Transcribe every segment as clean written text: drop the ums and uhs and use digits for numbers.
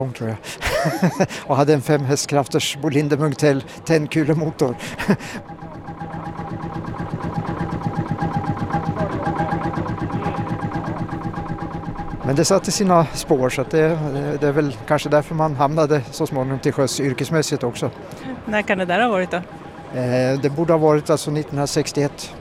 tror jag. Och hade en 5 hästkrafters Bolinder Munktell tändkulemotor. Men det satte sina spår, så att det är väl kanske därför man hamnade så småningom till sjöss yrkesmässigt också. När kan det där ha varit då? Det borde ha varit alltså 1961.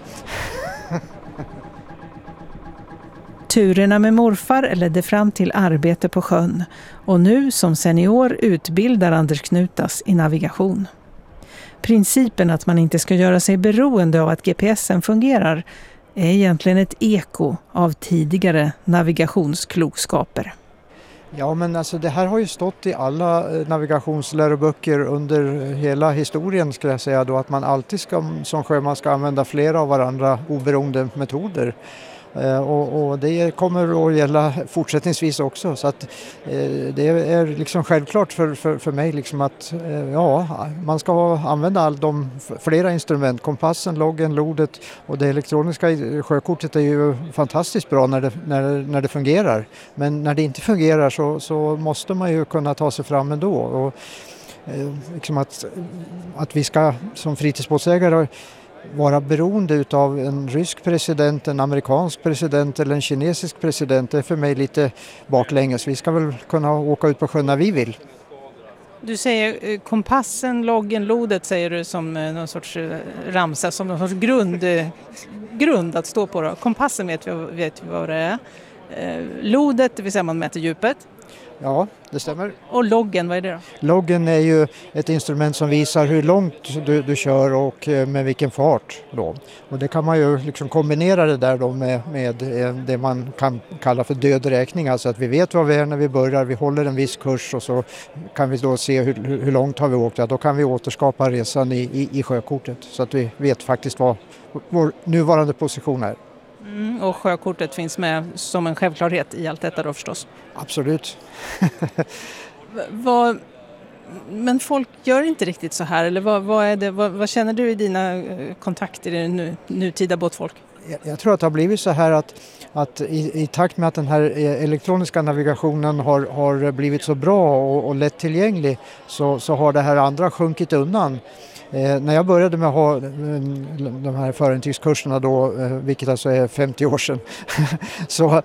Turerna med morfar ledde fram till arbete på sjön och nu som senior utbildar Anders Knutas i navigation. Principen att man inte ska göra sig beroende av att GPSen fungerar är egentligen ett eko av tidigare navigationsklokskaper. Ja, men alltså det här har ju stått i alla navigationsläroböcker under hela historien, skulle jag säga då, att man alltid som sjöman ska använda flera av varandra oberoende metoder. Och det kommer att gälla fortsättningsvis också, så att det är liksom självklart för mig liksom att man ska använda flera instrument, kompassen, loggen, lodet, och det elektroniska sjökortet är ju fantastiskt bra när det fungerar, men när det inte fungerar så måste man ju kunna ta sig fram ändå, och liksom att vi ska som fritidsbåtsägare vara beroende utav en rysk president, en amerikansk president eller en kinesisk president, det är för mig lite baklänges. Vi ska väl kunna åka ut på sjön när vi vill. Du säger kompassen, loggen, lodet säger du som någon sorts ramsa, som någon sorts grund att stå på då. Kompassen vet vi vad det är. Lodet, det vill säga man mäter djupet. Ja, det stämmer. Och loggen, vad är det då? Loggen är ju ett instrument som visar hur långt du kör och med vilken fart då. Och det kan man ju liksom kombinera det där då med det man kan kalla för dödräkning. Alltså att vi vet var vi är när vi börjar, vi håller en viss kurs och så kan vi då se hur långt har vi åkt. Ja, då kan vi återskapa resan i sjökortet så att vi vet faktiskt vad vår nuvarande position är. Och sjökortet finns med som en självklarhet i allt detta då förstås? Absolut. Men folk gör inte riktigt så här, eller vad känner du i dina kontakter i det nutida båtfolk? Jag tror att det har blivit så här att i takt med att den här elektroniska navigationen har blivit så bra och lättillgänglig så har det här andra sjunkit undan. När jag började med att ha de här förintygskurserna då, vilket alltså är 50 år sedan, så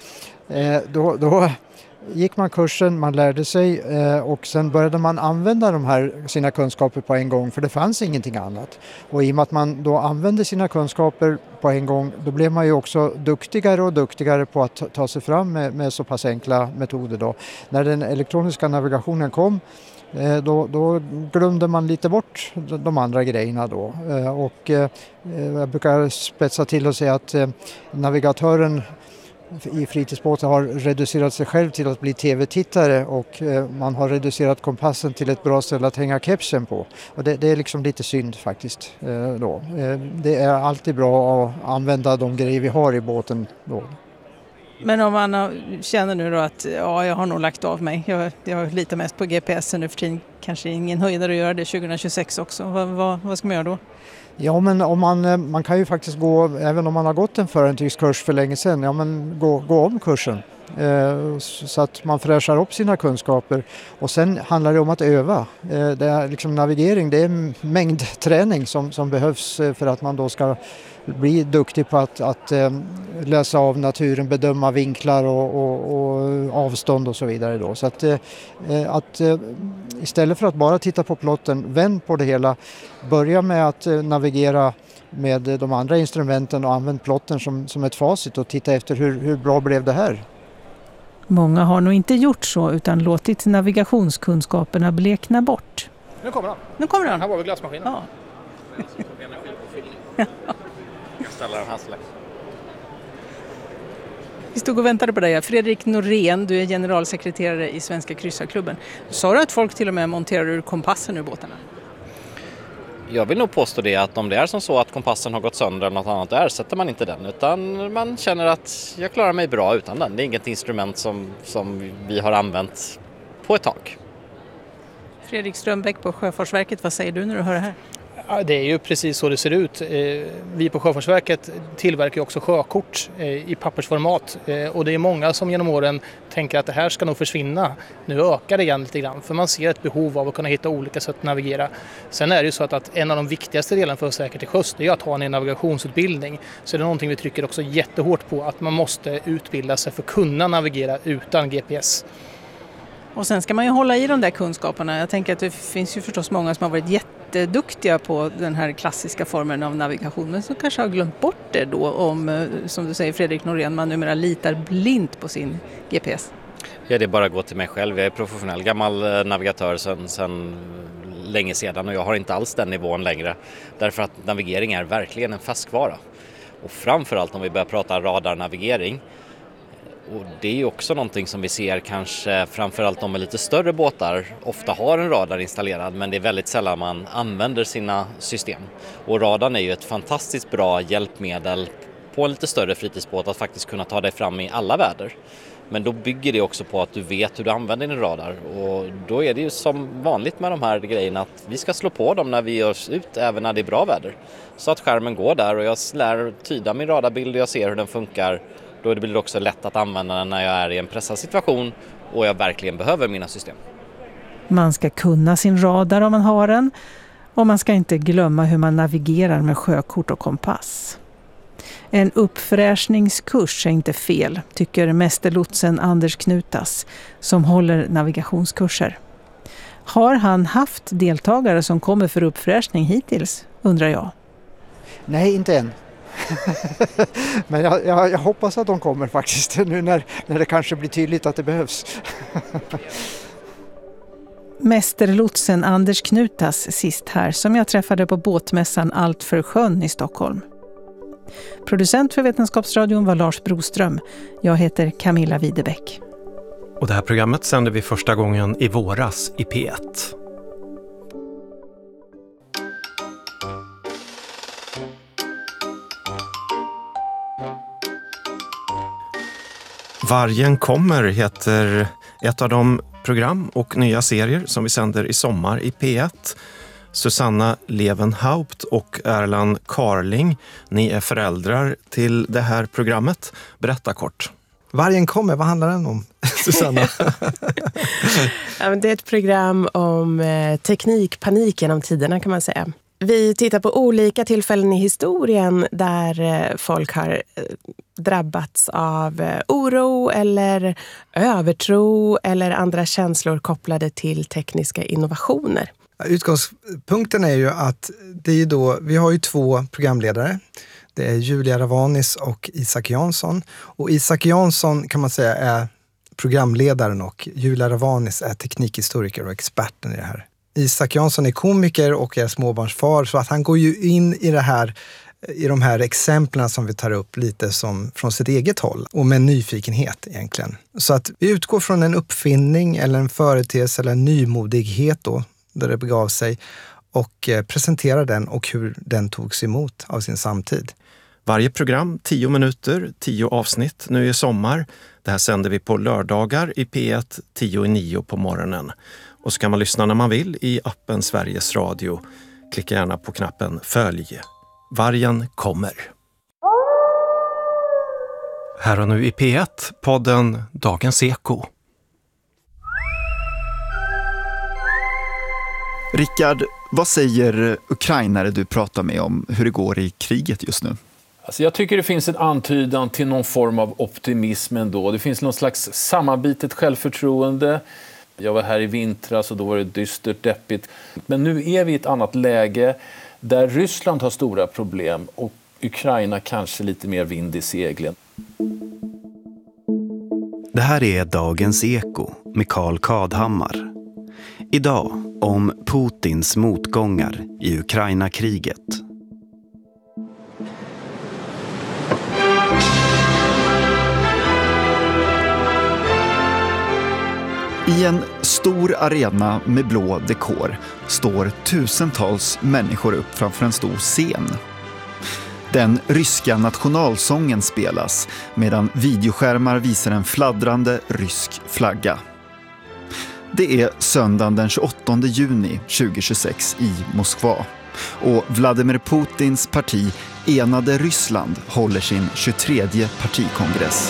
då gick man kursen, man lärde sig och sen började man använda sina kunskaper på en gång, för det fanns ingenting annat. Och i och med att man då använde sina kunskaper på en gång, då blev man ju också duktigare och duktigare på att ta sig fram med så pass enkla metoder då. När den elektroniska navigationen kom, då glömde man lite bort de andra grejerna då. Och jag brukar spetsa till och säga att navigatören i fritidsbåtar har reducerat sig själv till att bli tv-tittare, och man har reducerat kompassen till ett bra ställe att hänga kepsen på. Och det är liksom lite synd faktiskt då. Det är alltid bra att använda de grejer vi har i båten då. Men om man känner nu då att jag har nog lagt av mig, jag litar mest på GPSen nu för tiden, kanske ingen höjdare att göra det 2026 också, vad ska man göra då? Ja, men man kan ju faktiskt gå, även om man har gått en förintygskurs för länge sedan, gå om kursen. Så att man fräschar upp sina kunskaper, och sen handlar det om att öva. Det är liksom navigering, det är mängdträning som behövs för att man då ska bli duktig på att läsa av naturen, bedöma vinklar och avstånd och så vidare då. Så att istället för att bara titta på plotten, vänd på det hela, börja med att navigera med de andra instrumenten och använd plotten som ett facit och titta efter hur bra blev det här. Många har nog inte gjort så utan låtit navigationskunskaperna blekna bort. Nu kommer han. Nu kommer han. Här var vi glassmaskinen. Ja. Vi stod och väntade på dig. Fredrik Norén, du är generalsekreterare i Svenska kryssarklubben. Sa du att folk till och med monterar ur kompassen ur båtarna? Jag vill nog påstå det, att om det är som så att kompassen har gått sönder eller något annat, där sätter man inte den, utan man känner att jag klarar mig bra utan den. Det är inget instrument som vi har använt på ett tag. Fredrik Strömbäck på Sjöfartsverket, vad säger du när du hör det här? Det är ju precis så det ser ut. Vi på Sjöfartsverket tillverkar ju också sjökort i pappersformat. Och det är många som genom åren tänker att det här ska nog försvinna. Nu ökar det igen lite grann, för man ser ett behov av att kunna hitta olika sätt att navigera. Sen är det ju så att en av de viktigaste delarna för säkerhet till sjöss är att ha en navigationsutbildning. Så det är någonting vi trycker också jättehårt på, att man måste utbilda sig för att kunna navigera utan GPS. Och sen ska man ju hålla i de där kunskaperna. Jag tänker att det finns ju förstås många som har varit jätteduktiga på den här klassiska formen av navigation, men som kanske har glömt bort det då om, som du säger Fredrik Norén, man numera litar blint på sin GPS. Ja, det är bara att gå till mig själv. Jag är professionell gammal navigatör sedan länge sedan och jag har inte alls den nivån längre. Därför att navigering är verkligen en färskvara. Och framförallt om vi börjar prata radarnavigering. Och det är ju också någonting som vi ser kanske framförallt de med lite större båtar ofta har en radar installerad, men det är väldigt sällan man använder sina system. Och radarn är ju ett fantastiskt bra hjälpmedel på en lite större fritidsbåt att faktiskt kunna ta dig fram i alla väder. Men då bygger det också på att du vet hur du använder din radar, och då är det ju som vanligt med de här grejerna att vi ska slå på dem när vi gör oss ut, även när det är bra väder. Så att skärmen går där och jag lär tyda min radarbild och jag ser hur den funkar. Då blir det också lätt att använda den när jag är i en pressad situation och jag verkligen behöver mina system. Man ska kunna sin radar om man har den, och man ska inte glömma hur man navigerar med sjökort och kompass. En uppfräschningskurs är inte fel, tycker mästerlotsen Anders Knutas som håller navigationskurser. Har han haft deltagare som kommer för uppfräschning hittills, undrar jag? Nej, inte än. Men jag hoppas att de kommer faktiskt nu när det kanske blir tydligt att det behövs. Mästerlotsen Anders Knutas sist här, som jag träffade på båtmässan Allt för sjön i Stockholm. Producent för Vetenskapsradion var Lars Broström. Jag heter Camilla Widebäck. Och det här programmet sände vi första gången i våras i P1. Vargen kommer heter ett av de program och nya serier som vi sänder i sommar i P1. Susanna Levenhaupt och Erland Carling, ni är föräldrar till det här programmet. Berätta kort. Vargen kommer, vad handlar den om, Susanna? Ja, det är ett program om teknikpanik genom tiderna kan man säga. Vi tittar på olika tillfällen i historien där folk har drabbats av oro eller övertro eller andra känslor kopplade till tekniska innovationer. Utgångspunkten är ju att det är då, vi har ju två programledare. Det är Julia Ravanis och Isak Jansson. Och Isak Jansson kan man säga är programledaren och Julia Ravanis är teknikhistoriker och experten i det här. Isak Jansson är komiker och är småbarnsfar, så att han går ju in i det här, i de här exemplen som vi tar upp lite som från sitt eget håll och med nyfikenhet egentligen. Så att vi utgår från en uppfinning eller en företeelse eller en nymodighet då, där det begav sig, och presenterar den och hur den togs emot av sin samtid. Varje program 10 minuter, 10 avsnitt nu i sommar. Det här sänder vi på lördagar i P1 10:09 på morgonen. Och så kan man lyssna när man vill i appen Sveriges Radio. Klicka gärna på knappen Följ. Vargen kommer. Här och nu i P1, podden Dagens Eko. Rickard, vad säger ukrainare du pratar med om hur det går i kriget just nu? Alltså jag tycker det finns en antydan till någon form av optimism ändå. Det finns någon slags sammanbitet självförtroende. Jag var här i vintras och då var det dystert, deppigt. Men nu är vi i ett annat läge där Ryssland har stora problem och Ukraina kanske lite mer vind i seglen. Det här är Dagens Eko med Carl Kadhammar. Idag om Putins motgångar i Ukraina-kriget. I en stor arena med blå dekor står tusentals människor upp framför en stor scen. Den ryska nationalsången spelas medan videoskärmar visar en fladdrande rysk flagga. Det är söndagen den 28 juni 2026 i Moskva Och Vladimir Putins parti Enade Ryssland håller sin 23:e partikongress.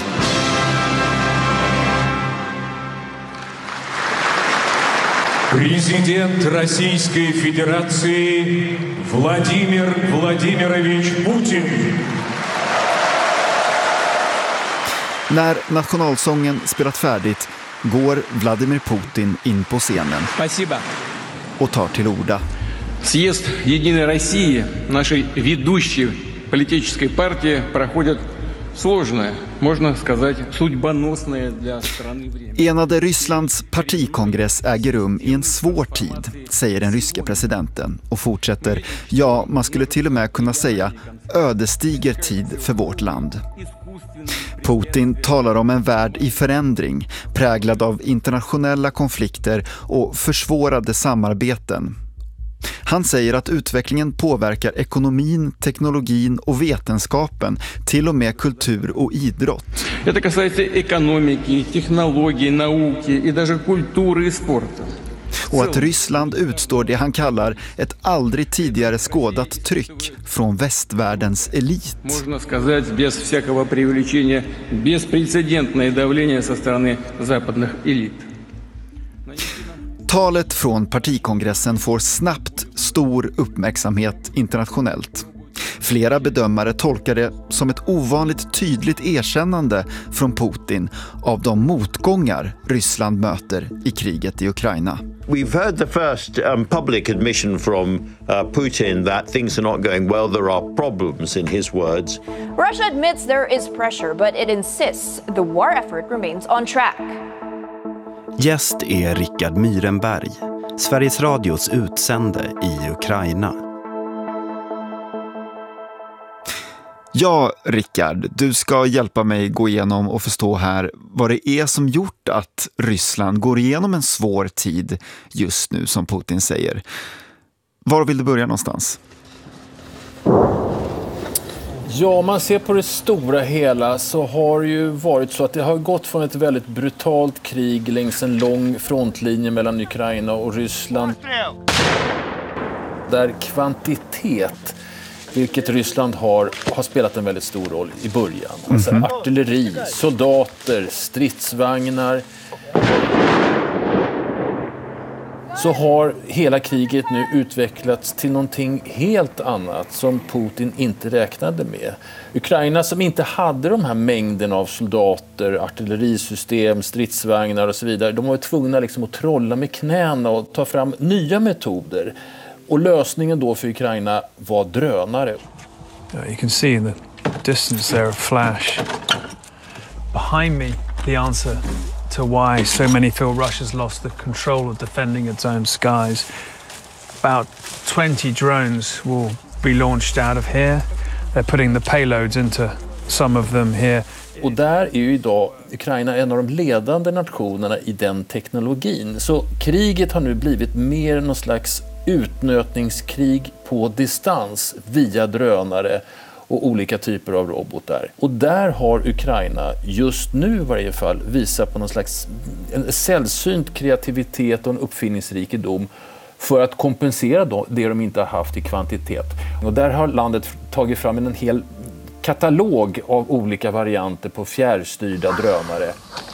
Президент Российской Федерации Владимир Владимирович Путин. När nationalsången spelat färdigt går Vladimir Putin in på scenen. Спасибо. Och tar till orda. Съезд Единой России, нашей ведущей политической партии, проходит сложное, можно сказать, судьбоносное для страны время. Enade Rysslands partikongress äger rum i en svår tid, säger den ryska presidenten och fortsätter. Ja, man skulle till och med kunna säga ödesdiger tid för vårt land. Putin talar om en värld i förändring, präglad av internationella konflikter och försvårade samarbeten. Han säger att utvecklingen påverkar ekonomin, teknologin och vetenskapen, till och med kultur och idrott. Det касается экономики, технологий, науки и даже культуры и спорта. Och att Ryssland utstår det han kallar ett aldrig tidigare skådat tryck från västvärldens elit. Можно сказать без всякого преувеличения, беспрецедентное давление со стороны западных элит. Talet från partikongressen får snabbt stor uppmärksamhet internationellt. Flera bedömare tolkar det som ett ovanligt tydligt erkännande från Putin av de motgångar Ryssland möter i kriget i Ukraina. We've heard the first public admission from Putin that things are not going well. There are problems, in his words. Russia admits there is pressure, but it insists the war effort remains on track. Gäst är Rickard Myrenberg, Sveriges Radios utsände i Ukraina. Ja, Rickard, du ska hjälpa mig gå igenom och förstå här vad det är som gjort att Ryssland går igenom en svår tid just nu, som Putin säger. Var vill du börja någonstans? Ja, om man ser på det stora hela så har det ju varit så att det har gått från ett väldigt brutalt krig längs en lång frontlinje mellan Ukraina och Ryssland. Där kvantitet, vilket Ryssland har spelat en väldigt stor roll i början. Alltså artilleri, soldater, stridsvagnar. Så har hela kriget nu utvecklats till någonting helt annat som Putin inte räknade med. Ukraina, som inte hade de här mängden av soldater, artillerisystem, stridsvagnar och så vidare, de var tvungna liksom att trolla med knäna och ta fram nya metoder. Och lösningen då för Ukraina var drönare. You can see in the distance there a flash. Behind me, the answer to why so many feel Russia's lost the control of defending its own skies. About 20 drones will be launched out of here. They're putting the payloads into some of them here. Och där är ju idag Ukraina en av de ledande nationerna i den teknologin. Så kriget har nu blivit mer någon slags utnötningskrig på distans via drönare och olika typer av robotar. Och där har Ukraina just nu i varje fall visat på någon slags en sällsynt kreativitet och en uppfinningsrikedom för att kompensera det de inte har haft i kvantitet. Och där har landet tagit fram en hel katalog av olika varianter på fjärrstyrda drönare.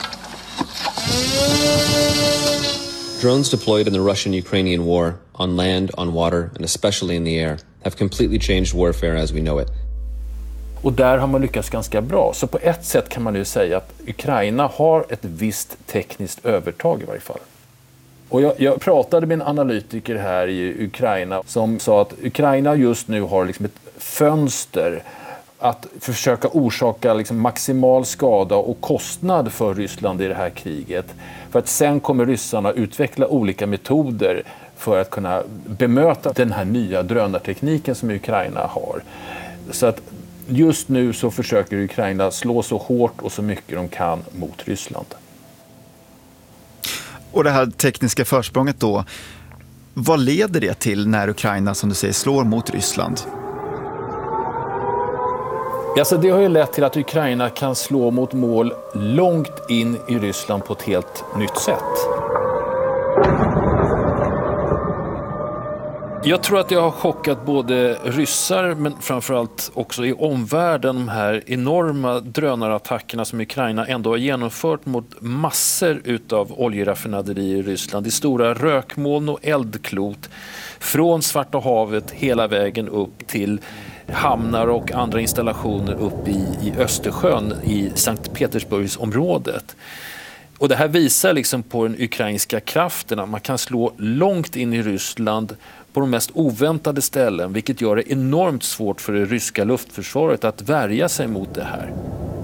Drones deployed in the Russian-Ukrainian war, on land, on water, and especially in the air, have completely changed warfare as we know it. Och där har man lyckats ganska bra. Så på ett sätt kan man ju säga att Ukraina har ett visst tekniskt övertag i varje fall. Och jag pratade med en analytiker här i Ukraina som sa att Ukraina just nu har liksom ett fönster att försöka orsaka liksom maximal skada och kostnad för Ryssland i det här kriget. För att sen kommer ryssarna utveckla olika metoder för att kunna bemöta den här nya drönartekniken som Ukraina har. Så att just nu så försöker Ukraina slå så hårt och så mycket de kan mot Ryssland. Och det här tekniska försprånget då, vad leder det till när Ukraina, som du säger, slår mot Ryssland? Alltså det har ju lett till att Ukraina kan slå mot mål långt in i Ryssland på ett helt nytt sätt. Jag tror att det har chockat både ryssar men framförallt också i omvärlden de här enorma drönarattackerna som Ukraina ändå har genomfört mot massor utav oljeraffinaderier i Ryssland. Det är stora rökmoln och eldklot från Svarta havet hela vägen upp till hamnar och andra installationer upp i Östersjön i Sankt Petersburgsområdet. Och det här visar liksom på den ukrainska kraften att man kan slå långt in i Ryssland på de mest oväntade ställen, vilket gör det enormt svårt för det ryska luftförsvaret att värja sig mot det här.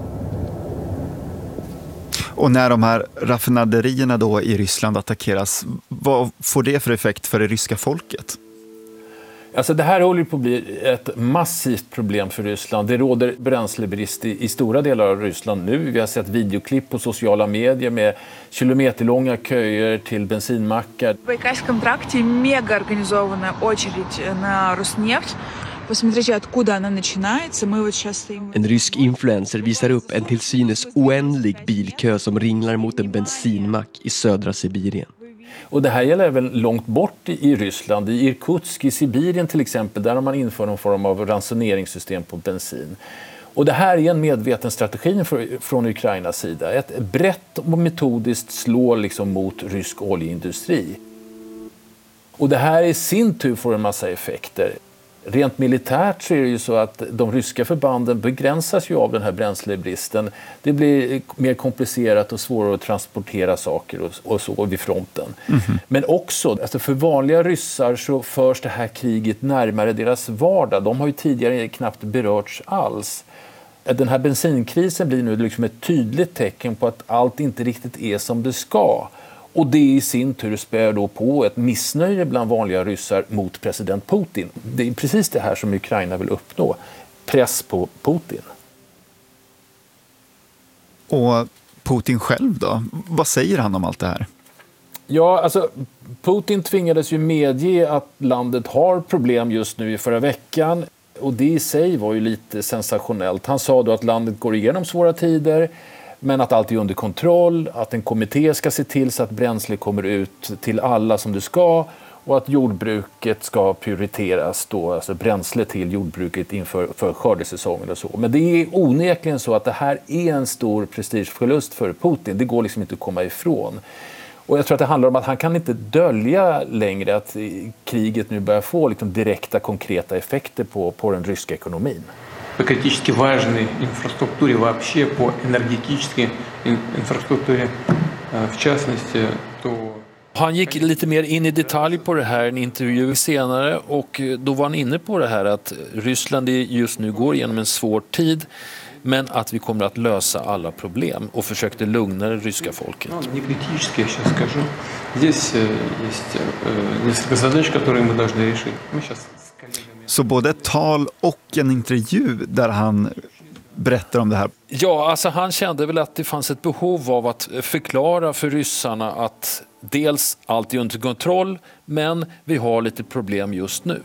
Och när de här raffinaderierna då i Ryssland attackeras, vad får det för effekt för det ryska folket? Alltså det här håller på att bli ett massivt problem för Ryssland. Det råder bränslebrist i stora delar av Ryssland nu. Vi har sett videoklipp på sociala medier med kilometerlånga köer till bensinmackar. В Байкальском тракте мегаорганизованная очередь на Роснефть. Посмотрите, откуда она начинается. Мы вот сейчас стоим. En rysk influencer visar upp en till synes oändlig bilkö som ringlar mot en bensinmack i södra Sibirien. Och det här gäller även långt bort i Ryssland, i Irkutsk, i Sibirien till exempel, där har man infört någon form av ransoneringssystem på bensin. Och det här är en medveten strategi från Ukrainas sida. Ett brett och metodiskt slår liksom mot rysk oljeindustri. Och det här i sin tur får en massa effekter. Rent militärt så är det ju så att de ryska förbanden begränsas ju av den här bränslebristen. Det blir mer komplicerat och svårare att transportera saker och så vid fronten. Men också, alltså för vanliga ryssar så förs det här kriget närmare deras vardag. De har ju tidigare knappt berörts alls. Den här bensinkrisen blir nu liksom ett tydligt tecken på att allt inte riktigt är som det ska. Och det i sin tur spär då på ett missnöje bland vanliga ryssar mot president Putin. Det är precis det här som Ukraina vill uppnå. Press på Putin. Och Putin själv då? Vad säger han om allt det här? Ja, alltså Putin tvingades ju medge att landet har problem just nu i förra veckan. Och det i sig var ju lite sensationellt. Han sa då att landet går igenom svåra tider. Men att allt är under kontroll, att en kommitté ska se till så att bränsle kommer ut till alla som det ska och att jordbruket ska prioriteras då, alltså bränsle till jordbruket inför skördesäsongen och så. Men det är onekligen så att det här är en stor prestigeförlust för Putin. Det går liksom inte att komma ifrån. Och jag tror att det handlar om att han kan inte dölja längre att kriget nu börjar få liksom direkta, konkreta effekter på den ryska ekonomin. По критически важной инфраструктуре вообще, по энергетической инфраструктуре в частности, то... Han gick lite mer in i detalj på det här i en intervju senare och då var han inne på det här att Ryssland just nu går igenom en svår tid men att vi kommer att lösa alla problem och försökte lugna det ryska folket. Не критически, я сейчас скажу. Здесь есть несколько задач, которые мы должны решить. Мы сейчас... Så både ett tal och en intervju där han berättar om det här. Ja, alltså han kände väl att det fanns ett behov av att förklara för ryssarna att dels allt är under kontroll, men vi har lite problem just nu.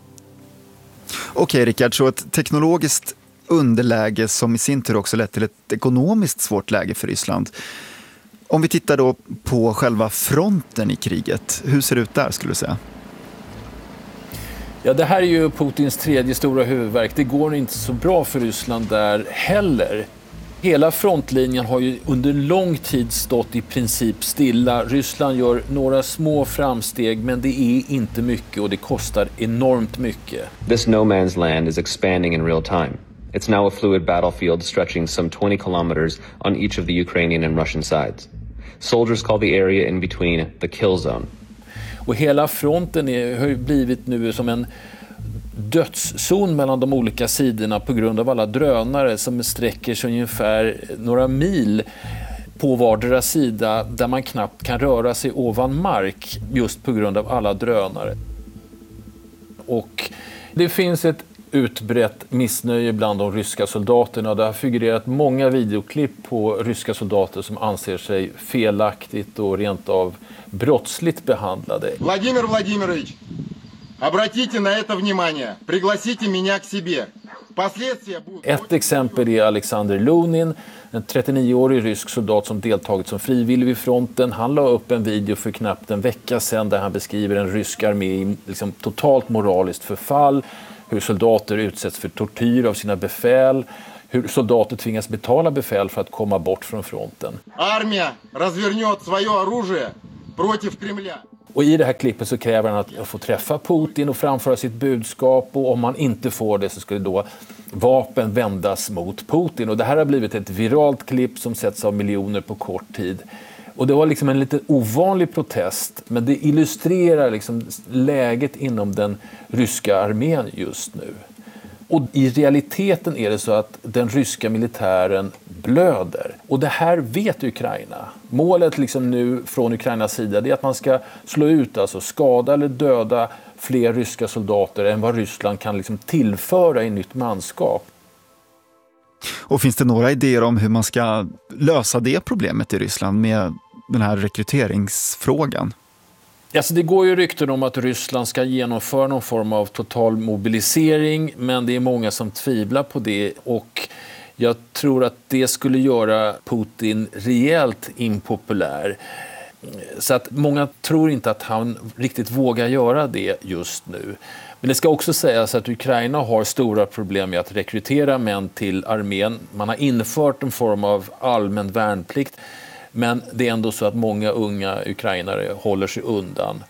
Okej, Rickard, så ett teknologiskt underläge som i sin tur också lett till ett ekonomiskt svårt läge för Ryssland. Om vi tittar då på själva fronten i kriget, hur ser det ut där skulle du säga? Ja, det här är ju Putins tredje stora huvudvärk. Det går inte så bra för Ryssland där heller. Hela frontlinjen har ju under lång tid stått i princip stilla. Ryssland gör några små framsteg, men det är inte mycket och det kostar enormt mycket. This no man's land is expanding in real time. It's now a fluid battlefield stretching some 20 kilometers on each of the Ukrainian and Russian sides. Soldiers call the area in between the kill zone. Och hela fronten har blivit nu som en dödszon mellan de olika sidorna på grund av alla drönare som sträcker sig ungefär några mil på vardera sida där man knappt kan röra sig ovan mark just på grund av alla drönare. Och det finns ett utbrett missnöje bland de ryska soldaterna. Det har figurerat många videoklipp på ryska soldater som anser sig felaktigt och rent av brottsligt behandlade. Владимир Владимирович, обратите на это внимание. Пригласите меня к себе. Ett exempel är Alexander Lunin, en 39-årig rysk soldat som deltagit som frivillig vid fronten. Han la upp en video för knappt en vecka sedan där han beskriver en rysk armé i liksom totalt moraliskt förfall, hur soldater utsätts för tortyr av sina befäl, hur soldater tvingas betala befäl för att komma bort från fronten. Armia развернет свое оружие против Кремля. Och i det här klippet så kräver han att få träffa Putin och framföra sitt budskap, och om man inte får det så skulle då vapen vändas mot Putin. Och det här har blivit ett viralt klipp som setts av miljoner på kort tid. Och det var liksom en lite ovanlig protest, men det illustrerar liksom läget inom den ryska armén just nu. Och i realiteten är det så att den ryska militären blöder. Och det här vet Ukraina. Målet liksom nu från Ukrainas sida är att man ska slå ut, alltså skada eller döda fler ryska soldater än vad Ryssland kan liksom tillföra i nytt manskap. Och finns det några idéer om hur man ska lösa det problemet i Ryssland med den här rekryteringsfrågan? Alltså det går ju rykten om att Ryssland ska genomföra någon form av total mobilisering, men det är många som tvivlar på det, och jag tror att det skulle göra Putin rejält impopulär. Så att många tror inte att han riktigt vågar göra det just nu. Men det ska också sägas att Ukraina har stora problem med att rekrytera män till armén. Man har infört en form av allmän värnplikt, men det är ändå så att många unga ukrainare håller sig undan.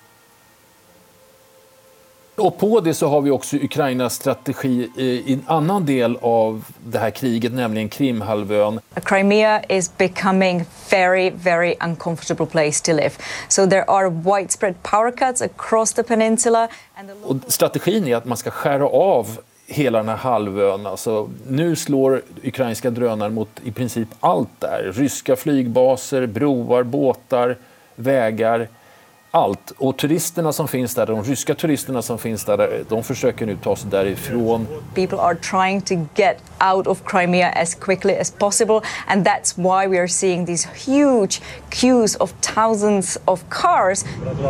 Och på det så har vi också Ukrainas strategi i en annan del av det här kriget, nämligen Krimhalvön. Crimea is becoming very, very uncomfortable place to live. So there are widespread power cuts across the peninsula. Och strategin är att man ska skära av hela den här halvön. Alltså, nu slår ukrainska drönare mot i princip allt där. Ryska flygbaser, broar, båtar, vägar, allt. Och turisterna som finns där, de ryska turisterna som finns där, de försöker nu ta sig därifrån. People are trying to get out of Crimea as quickly as possible, and that's why we are seeing these huge queues of thousands of cars.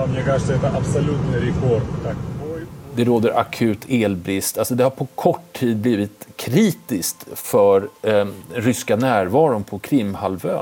Det råder akut elbrist. Alltså det har på kort tid blivit kritiskt för ryska närvaron på Krimhalvön.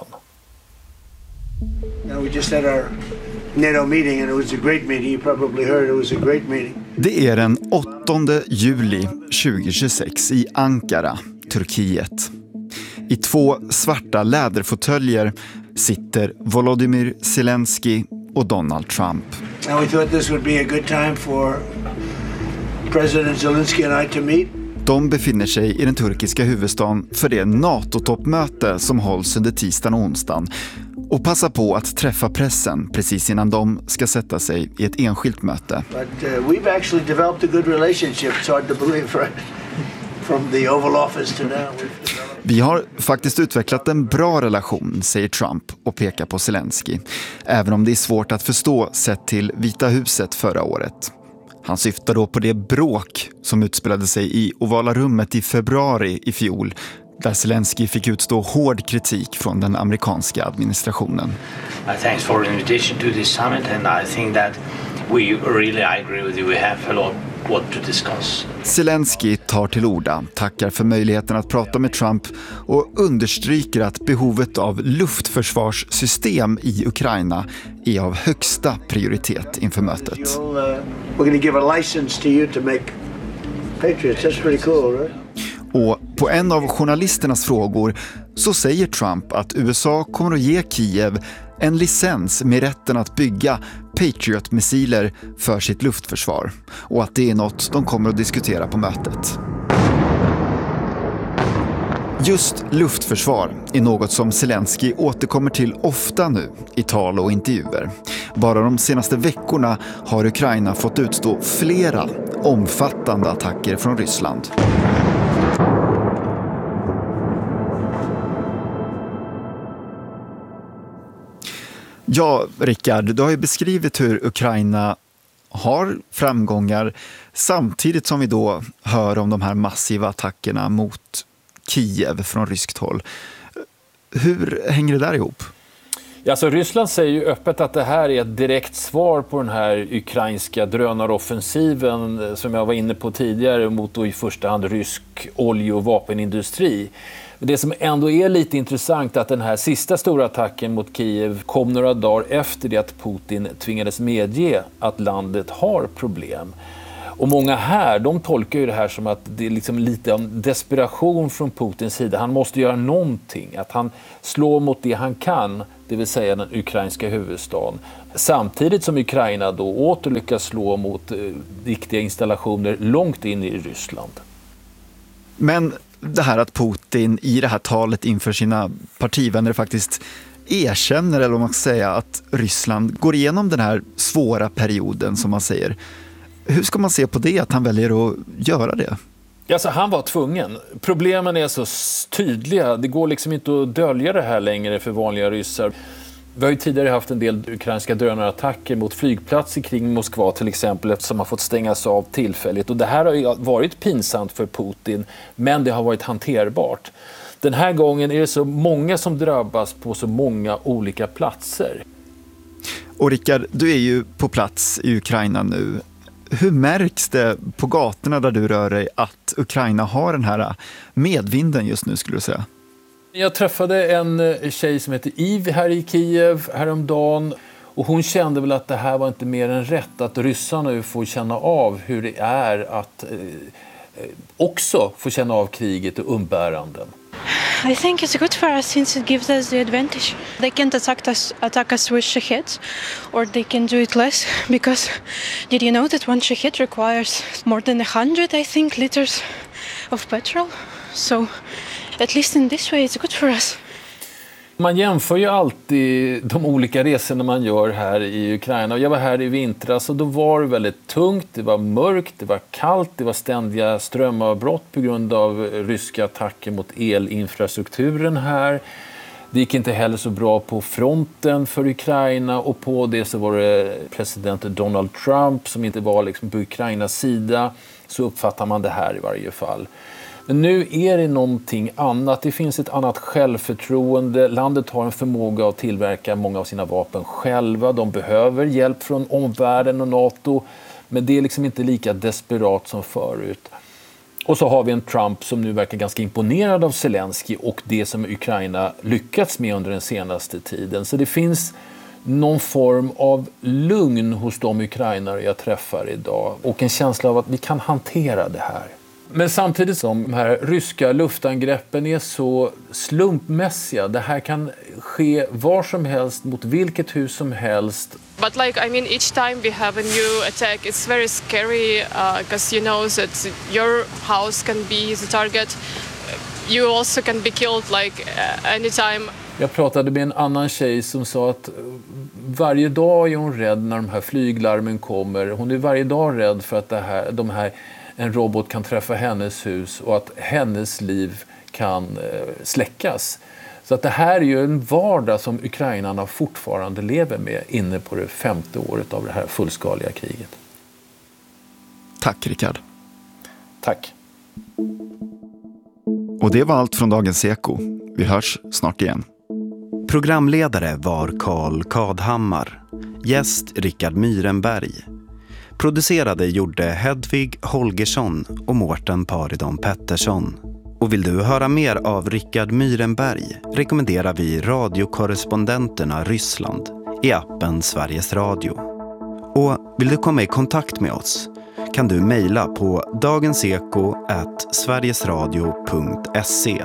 Det är den 8 juli 2026 i Ankara, Turkiet. I 2 svarta läderfåtöljer sitter Volodymyr Zelensky och Donald Trump. And we thought this would be a good time for President Zelensky and I to meet. De befinner sig i den turkiska huvudstaden för det NATO-toppmöte som hålls under tisdagen och onsdagen, och passar på att träffa pressen precis innan de ska sätta sig i ett enskilt möte. But we've actually developed a good relationship. It's hard to believe, right? From the Oval Office to now. Vi har faktiskt utvecklat en bra relation, säger Trump och pekar på Zelensky, även om det är svårt att förstå sett till Vita huset förra året. Han syftar då på det bråk som utspelade sig i Ovala rummet i februari i fjol, där Zelensky fick utstå hård kritik från den amerikanska administrationen. Thanks for the invitation to this summit, and I think that I agree with you. We have a lot what to discuss. Zelensky tar till orda, tackar för möjligheten att prata med Trump och understryker att behovet av luftförsvarssystem i Ukraina är av högsta prioritet inför mötet. We're going to give a license to you to make Patriots. That's pretty cool, right? Och på en av journalisternas frågor så säger Trump att USA kommer att ge Kiev en licens med rätten att bygga Patriot-missiler för sitt luftförsvar, och att det är något de kommer att diskutera på mötet. Just luftförsvar är något som Zelensky återkommer till ofta nu i tal och intervjuer. Bara de senaste veckorna har Ukraina fått utstå flera omfattande attacker från Ryssland. Ja, Rickard, du har ju beskrivit hur Ukraina har framgångar samtidigt som vi då hör om de här massiva attackerna mot Kiev från ryskt håll. Hur hänger det där ihop? Alltså Ryssland säger ju öppet att det här är ett direkt svar på den här ukrainska drönaroffensiven som jag var inne på tidigare mot då i första hand rysk olje- och vapenindustri. Det som ändå är lite intressant är att den här sista stora attacken mot Kiev kom några dagar efter det att Putin tvingades medge att landet har problem. Och många här, de tolkar ju det här som att det är liksom lite av desperation från Putins sida. Han måste göra någonting, att han slår mot det han kan, det vill säga den ukrainska huvudstaden. Samtidigt som Ukraina då åter lyckas slå mot viktiga installationer långt in i Ryssland. Men det här att Putin i det här talet inför sina partivänner faktiskt erkänner, eller om man ska säga, att Ryssland går igenom den här svåra perioden som man säger. Hur ska man se på det, att han väljer att göra det? Alltså, han var tvungen. Problemen är så tydliga. Det går liksom inte att dölja det här längre för vanliga ryssar. Vi har ju tidigare haft en del ukrainska drönarattacker mot flygplatser kring Moskva till exempel, som har fått stängas av tillfälligt. Och det här har ju varit pinsamt för Putin, men det har varit hanterbart. Den här gången är det så många som drabbas på så många olika platser. Och Rickard, du är ju på plats i Ukraina nu. Hur märks det på gatorna där du rör dig att Ukraina har den här medvinden just nu, skulle du säga? Jag träffade en tjej som heter Eve här i Kiev häromdagen, och hon kände väl att det här var inte mer än rätt, att ryssarna nu får känna av hur det är att också få känna av kriget och umbäranden. I think it's good for us since it gives us the advantage. They can't attack us with shaheds, or they can do it less, because did you know that one shahed requires more than 100, I think, liters of petrol? So at least in this way it's good for us. Man jämför ju alltid de olika resorna man gör här i Ukraina. Jag var här i vintras och då var det väldigt tungt, det var mörkt, det var kallt, det var ständiga strömavbrott på grund av ryska attacker mot elinfrastrukturen här. Det gick inte heller så bra på fronten för Ukraina, och på det så var det president Donald Trump som inte var liksom på Ukrainas sida. Så uppfattar man det här i varje fall. Men nu är det någonting annat. Det finns ett annat självförtroende. Landet har en förmåga att tillverka många av sina vapen själva. De behöver hjälp från omvärlden och NATO. Men det är liksom inte lika desperat som förut. Och så har vi en Trump som nu verkar ganska imponerad av Zelensky och det som Ukraina lyckats med under den senaste tiden. Så det finns någon form av lugn hos de ukrainare jag träffar idag. Och en känsla av att vi kan hantera det här. Men samtidigt som de här ryska luftangreppen är så slumpmässiga, det här kan ske var som helst mot vilket hus som helst. But each time we have a new attack, it's very scary because you know that your house can be the target. You also can be killed anytime. Jag pratade med en annan tjej som sa att varje dag är hon rädd när de här flyglarmen kommer. Hon är varje dag rädd för att en robot kan träffa hennes hus och att hennes liv kan släckas. Så att det här är ju en vardag som ukrainarna fortfarande lever med inne på det 5:e året av det här fullskaliga kriget. Tack, Rickard. Tack. Och det var allt från Dagens Eko. Vi hörs snart igen. Programledare var Carl Kadhammar. Gäst Rickard Myrenberg. Producerade gjorde Hedvig Holgersson och Mårten Paridon Pettersson. Och vill du höra mer av Rickard Myrenberg rekommenderar vi radiokorrespondenterna Ryssland i appen Sveriges Radio. Och vill du komma i kontakt med oss kan du mejla på dagenseko@sverigesradio.se.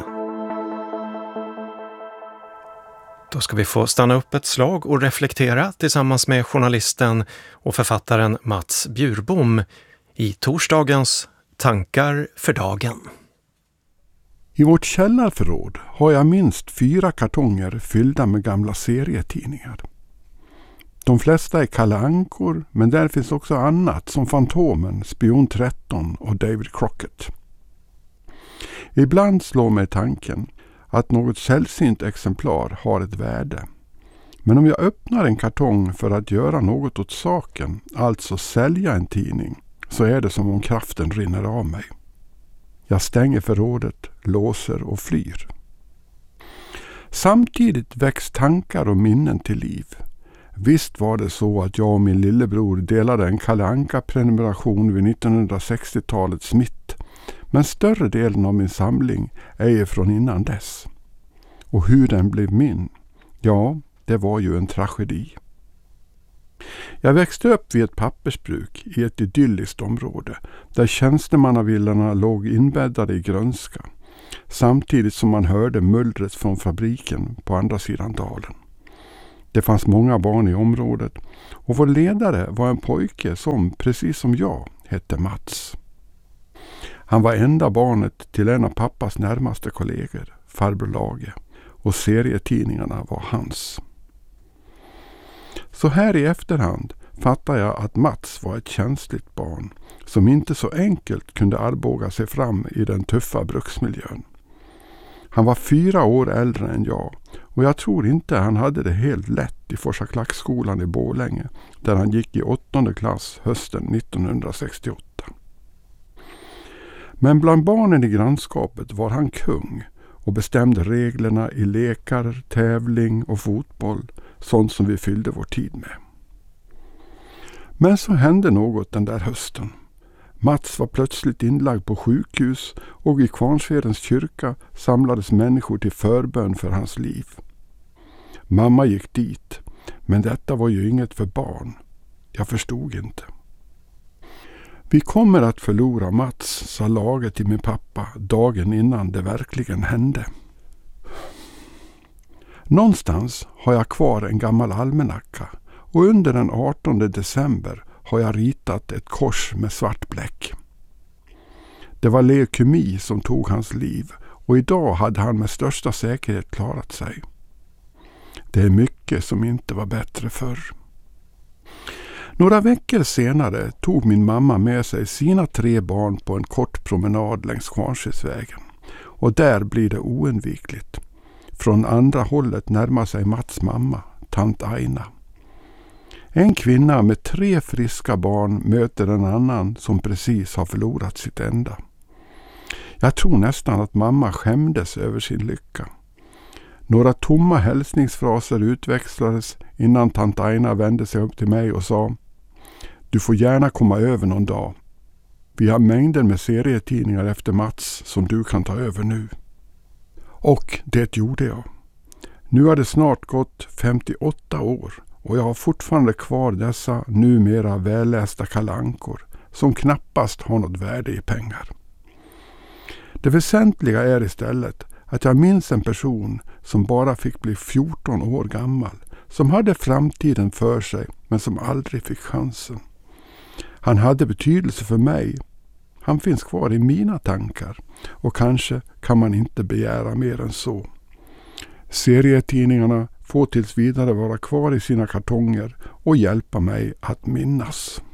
Då ska vi få stanna upp ett slag och reflektera tillsammans med journalisten och författaren Mats Bjurbom i torsdagens Tankar för dagen. I vårt källarförråd har jag minst 4 kartonger fyllda med gamla serietidningar. De flesta är Kalle Ankor, men där finns också annat som Fantomen, Spion 13 och David Crockett. Ibland slår mig tanken att något sällsynt exemplar har ett värde. Men om jag öppnar en kartong för att göra något åt saken, alltså sälja en tidning, så är det som om kraften rinner av mig. Jag stänger förrådet, låser och flyr. Samtidigt väcks tankar och minnen till liv. Visst var det så att jag och min lillebror delade en Kalle Anka-prenumeration vid 1960-talets mitt. Men större delen av min samling är ju från innan dess. Och hur den blev min, ja, det var ju en tragedi. Jag växte upp vid ett pappersbruk i ett idylliskt område där tjänstemannavillorna låg inbäddade i grönska, samtidigt som man hörde mullret från fabriken på andra sidan dalen. Det fanns många barn i området och vår ledare var en pojke som, precis som jag, hette Mats. Han var enda barnet till en av pappas närmaste kollegor, farbror Lage, och serietidningarna var hans. Så här i efterhand fattar jag att Mats var ett känsligt barn som inte så enkelt kunde armbåga sig fram i den tuffa bruksmiljön. Han var 4 år äldre än jag och jag tror inte han hade det helt lätt i Forsa Klackskolan i Borlänge där han gick i 8:e klass hösten 1968. Men bland barnen i grannskapet var han kung och bestämde reglerna i lekar, tävling och fotboll, sånt som vi fyllde vår tid med. Men så hände något den där hösten. Mats var plötsligt inlagd på sjukhus och i Kvarnsvedens kyrka samlades människor till förbön för hans liv. Mamma gick dit, men detta var ju inget för barn. Jag förstod inte. Vi kommer att förlora Mats, sa Lage till min pappa dagen innan det verkligen hände. Någonstans har jag kvar en gammal almanacka och under den 18 december har jag ritat ett kors med svart bläck. Det var leukemi som tog hans liv och idag hade han med största säkerhet klarat sig. Det är mycket som inte var bättre förr. Några veckor senare tog min mamma med sig sina 3 barn på en kort promenad längs Kvarnsvedsvägen. Och där blir det oundvikligt. Från andra hållet närmar sig Mats mamma, tant Aina. En kvinna med 3 friska barn möter en annan som precis har förlorat sitt enda. Jag tror nästan att mamma skämdes över sin lycka. Några tomma hälsningsfraser utväxlades innan tant Aina vände sig upp till mig och sa: "Du får gärna komma över någon dag. Vi har mängder med serietidningar efter Mats som du kan ta över nu." Och det gjorde jag. Nu har det snart gått 58 år och jag har fortfarande kvar dessa numera vällästa kalankor som knappast har något värde i pengar. Det väsentliga är istället att jag minns en person som bara fick bli 14 år gammal, som hade framtiden för sig men som aldrig fick chansen. Han hade betydelse för mig. Han finns kvar i mina tankar och kanske kan man inte begära mer än så. Serietidningarna får tills vidare vara kvar i sina kartonger och hjälpa mig att minnas.